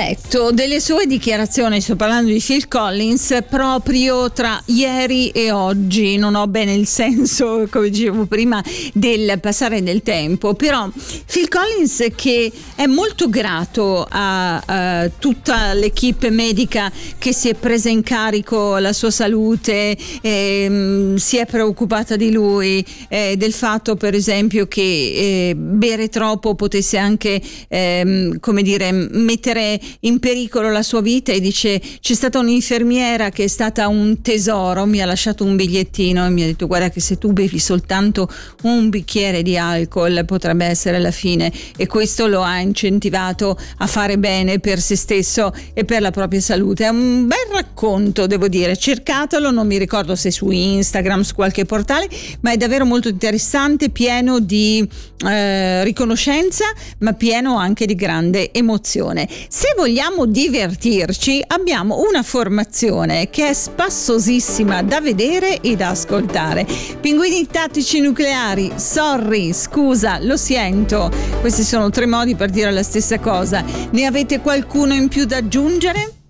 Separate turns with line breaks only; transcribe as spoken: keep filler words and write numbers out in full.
letto delle sue dichiarazioni, sto parlando di Phil Collins, proprio tra ieri e oggi. Non ho bene il senso, come dicevo prima, del passare del tempo, però Phil Collins, che è molto grato a, a tutta l'equipe medica che si è presa in carico la sua salute, eh, si è preoccupata di lui, eh, del fatto per esempio che eh, bere troppo potesse anche eh, come dire mettere in pericolo la sua vita, e dice: c'è stata un'infermiera che è stata un tesoro, mi ha lasciato un bigliettino e mi ha detto: guarda che se tu bevi soltanto un bicchiere di alcol potrebbe essere la fine, e questo lo ha incentivato a fare bene per se stesso e per la propria salute. È un bel racconto, devo dire, cercatelo, non mi ricordo se su Instagram, su qualche portale, ma è davvero molto interessante, pieno di eh, riconoscenza, ma pieno anche di grande emozione. Se vogliamo divertirci, abbiamo una formazione che è spassosissima da vedere e da ascoltare. Pinguini tattici nucleari, sorry, scusa, lo sento. Questi sono tre modi per dire la stessa cosa. Ne avete qualcuno in più da aggiungere?